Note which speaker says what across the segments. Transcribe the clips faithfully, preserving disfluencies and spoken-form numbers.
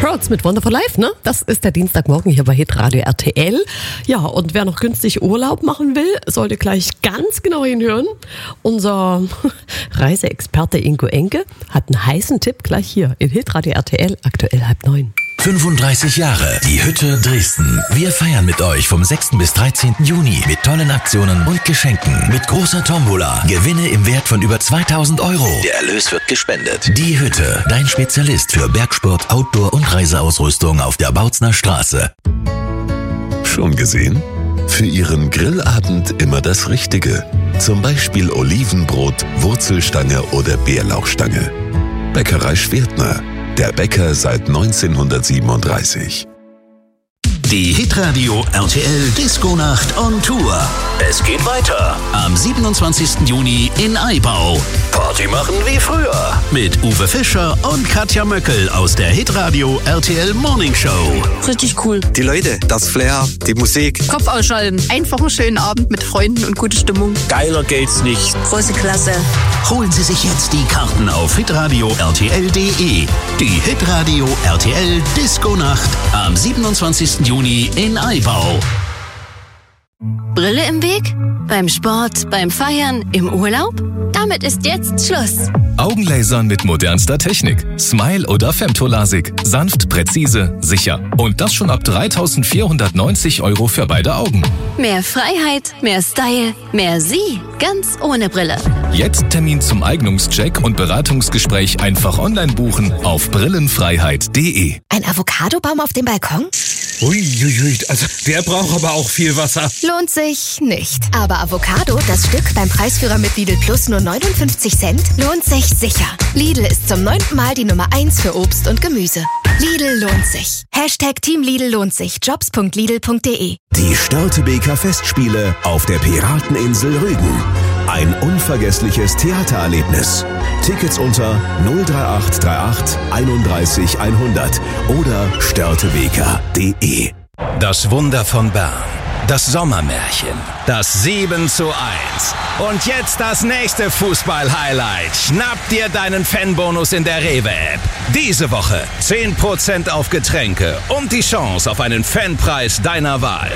Speaker 1: Croats mit Wonderful Life, ne? Das ist der Dienstagmorgen hier bei Hitradio R T L. Ja, und wer noch günstig Urlaub machen will, sollte gleich ganz genau hinhören. Unser Reiseexperte Ingo Enke hat einen heißen Tipp gleich hier in Hitradio R T L, aktuell halb neun.
Speaker 2: fünfunddreißig Jahre, die Hütte Dresden. Wir feiern mit euch vom sechsten bis dreizehnten Juni mit tollen Aktionen und Geschenken. Mit großer Tombola. Gewinne im Wert von über zweitausend Euro. Der Erlös wird gespendet. Die Hütte, dein Spezialist für Bergsport, Outdoor und Reiseausrüstung auf der Bautzner Straße.
Speaker 3: Schon gesehen? Für Ihren Grillabend immer das Richtige. Zum Beispiel Olivenbrot, Wurzelstange oder Bärlauchstange. Bäckerei Schwertner. Der Bäcker seit neunzehnhundertsiebenunddreißig.
Speaker 2: Die Hitradio R T L Disco-Nacht on Tour. Es geht weiter am siebenundzwanzigsten Juni in Aibau. Party machen wie früher mit Uwe Fischer und Katja Möckel aus der Hitradio R T L Morning Show.
Speaker 4: Richtig cool.
Speaker 5: Die Leute, das Flair, die Musik.
Speaker 4: Kopf ausschalten. Einfach einen schönen Abend mit Freunden und gute Stimmung.
Speaker 5: Geiler geht's nicht.
Speaker 4: Große Klasse.
Speaker 2: Holen Sie sich jetzt die Karten auf hitradio r t l punkt d e. Die Hitradio R T L Disco-Nacht am siebenundzwanzigsten Juni in Aibau.
Speaker 6: Brille im Weg? Beim Sport, beim Feiern, im Urlaub? Damit ist jetzt Schluss.
Speaker 7: Augenlasern mit modernster Technik. Smile oder Femtolasik. Sanft, präzise, sicher. Und das schon ab dreitausendvierhundertneunzig Euro für beide Augen.
Speaker 6: Mehr Freiheit, mehr Style, mehr Sie. Ganz ohne Brille.
Speaker 7: Jetzt Termin zum Eignungscheck und Beratungsgespräch einfach online buchen auf brillenfreiheit punkt d e.
Speaker 8: Ein Avocadobaum auf dem Balkon?
Speaker 9: Uiuiui, also der braucht aber auch viel Wasser.
Speaker 8: Lohnt sich nicht. Aber Avocado, das Stück beim Preisführer mit Lidl Plus nur neunundfünfzig Cent, lohnt sich sicher. Lidl ist zum neunten Mal die Nummer eins für Obst und Gemüse. Lidl lohnt sich. Hashtag Team Lidl lohnt sich. Jobs punkt lidl punkt d e.
Speaker 10: Die Störtebeker Festspiele auf der Pirateninsel Rügen. Ein unvergessliches Theatererlebnis. Tickets unter null drei acht drei acht einunddreißig hundert oder störtebeker punkt d e.
Speaker 2: Das Wunder von Bern. Das Sommermärchen. Das sieben zu eins. Und jetzt das nächste Fußball-Highlight. Schnapp dir deinen Fanbonus in der Rewe-App. Diese Woche zehn Prozent auf Getränke und die Chance auf einen Fanpreis deiner Wahl.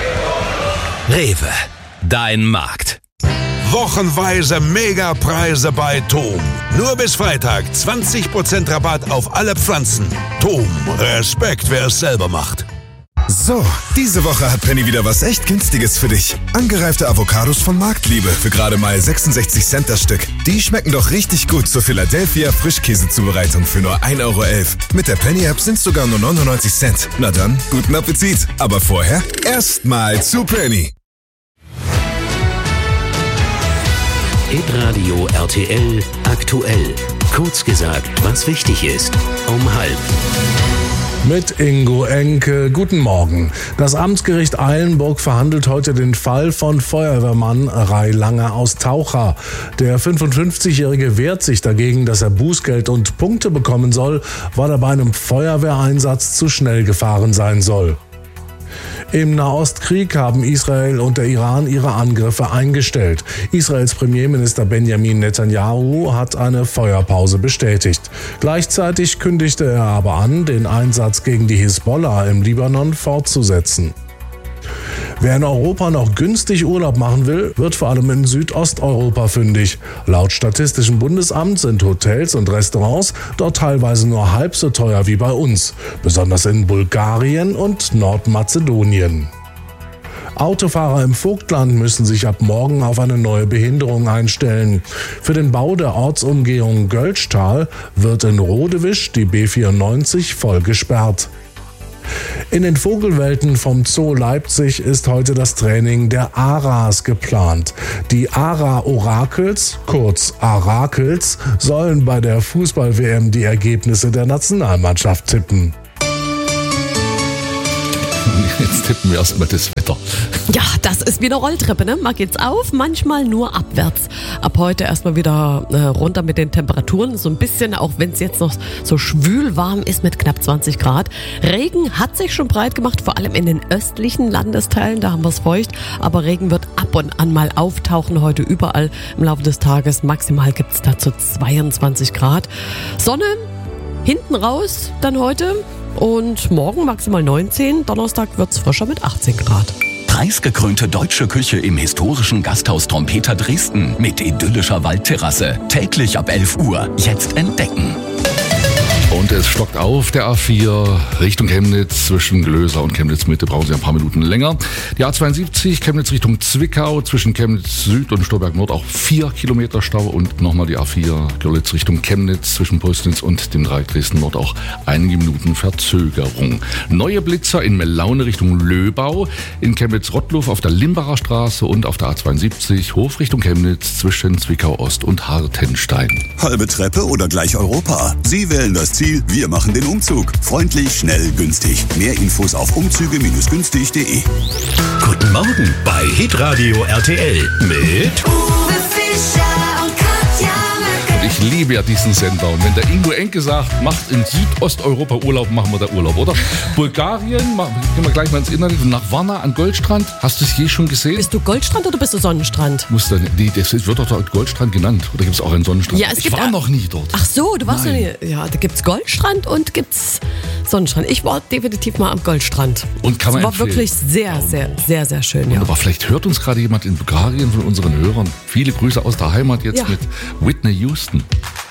Speaker 2: Rewe. Dein Markt.
Speaker 11: Wochenweise Megapreise bei Thom. Nur bis Freitag zwanzig Prozent Rabatt auf alle Pflanzen. Thom, Respekt, wer es selber macht.
Speaker 12: So, diese Woche hat Penny wieder was echt Günstiges für dich. Angereifte Avocados von Marktliebe für gerade mal sechsundsechzig Cent das Stück. Die schmecken doch richtig gut zur Philadelphia Frischkäsezubereitung für nur ein Euro elf. Mit der Penny-App sind sogar nur neunundneunzig Cent. Na dann, guten Appetit. Aber vorher erstmal zu Penny.
Speaker 2: Hitradio R T L aktuell. Kurz gesagt, was wichtig ist. Um halb.
Speaker 13: Mit Ingo Enke. Guten Morgen. Das Amtsgericht Eilenburg verhandelt heute den Fall von Feuerwehrmann Rai Lange aus Taucha. Der fünfundfünfzigjährige wehrt sich dagegen, dass er Bußgeld und Punkte bekommen soll, weil er bei einem Feuerwehreinsatz zu schnell gefahren sein soll. Im Nahostkrieg haben Israel und der Iran ihre Angriffe eingestellt. Israels Premierminister Benjamin Netanyahu hat eine Feuerpause bestätigt. Gleichzeitig kündigte er aber an, den Einsatz gegen die Hisbollah im Libanon fortzusetzen. Wer in Europa noch günstig Urlaub machen will, wird vor allem in Südosteuropa fündig. Laut Statistischem Bundesamt sind Hotels und Restaurants dort teilweise nur halb so teuer wie bei uns, besonders in Bulgarien und Nordmazedonien. Autofahrer im Vogtland müssen sich ab morgen auf eine neue Behinderung einstellen. Für den Bau der Ortsumgehung Gölschtal wird in Rodewisch die B vierundneunzig voll gesperrt. In den Vogelwelten vom Zoo Leipzig ist heute das Training der Aras geplant. Die Ara-Orakels, kurz Arakels, sollen bei der Fußball-W M die Ergebnisse der Nationalmannschaft tippen.
Speaker 14: Jetzt tippen wir erstmal das Wetter.
Speaker 1: Ja, das ist wie eine Rolltreppe, ne? Mal geht's auf, manchmal nur abwärts. Ab heute erstmal wieder äh, runter mit den Temperaturen. So ein bisschen, auch wenn es jetzt noch so schwül warm ist mit knapp zwanzig Grad. Regen hat sich schon breit gemacht, vor allem in den östlichen Landesteilen. Da haben wir es feucht. Aber Regen wird ab und an mal auftauchen heute überall im Laufe des Tages. Maximal gibt es dazu zweiundzwanzig Grad. Sonne hinten raus dann heute. Und morgen maximal neunzehn, Donnerstag wird's frischer mit achtzehn Grad.
Speaker 15: Preisgekrönte deutsche Küche im historischen Gasthaus Trompeter Dresden mit idyllischer Waldterrasse. Täglich ab elf Uhr. Jetzt entdecken.
Speaker 14: Und es stockt auf der A vier Richtung Chemnitz. Zwischen Glöser und Chemnitz Mitte brauchen Sie ein paar Minuten länger. Die A zweiundsiebzig Chemnitz Richtung Zwickau. Zwischen Chemnitz Süd und Stolberg Nord auch vier Kilometer Stau. Und nochmal die A vier Görlitz Richtung Chemnitz. Zwischen Pulsnitz und dem Dreieck Dresden Nord auch einige Minuten Verzögerung. Neue Blitzer in Mellaune Richtung Löbau. In Chemnitz-Rottluff auf der Limbacher Straße und auf der A zweiundsiebzig Hof Richtung Chemnitz zwischen Zwickau Ost und Hartenstein.
Speaker 16: Halbe Treppe oder gleich Europa? Sie wählen das Ziel, wir machen den Umzug. Freundlich, schnell, günstig. Mehr Infos auf umzüge günstig punkt de.
Speaker 2: Guten Morgen bei Hitradio R T L mit
Speaker 17: Uwe Fischer und Katja Möcke.
Speaker 14: Ich liebe ja diesen Sender. Und wenn der Ingo Enke sagt, macht in Südosteuropa Urlaub, machen wir da Urlaub, oder? Bulgarien, gehen wir gleich mal ins Internet, nach Varna an Goldstrand. Hast du es je schon gesehen?
Speaker 1: Bist du Goldstrand oder bist du Sonnenstrand?
Speaker 14: Muss dann, nee, das wird doch Goldstrand genannt. Oder gibt es auch einen Sonnenstrand?
Speaker 1: Ja, es
Speaker 14: ich
Speaker 1: gibt
Speaker 14: war noch nie dort.
Speaker 1: Ach so, du warst noch
Speaker 14: Nein.
Speaker 1: nie. Ja, da gibt's Goldstrand und gibt's Sonnenstrand. Ich war definitiv mal am Goldstrand.
Speaker 14: Und kann man
Speaker 1: Es war
Speaker 14: empfehlen.
Speaker 1: wirklich sehr, sehr, sehr, sehr schön. Ja.
Speaker 14: Aber vielleicht hört uns gerade jemand in Bulgarien von unseren Hörern. Viele Grüße aus der Heimat jetzt
Speaker 1: Ja.
Speaker 14: mit Whitney Houston.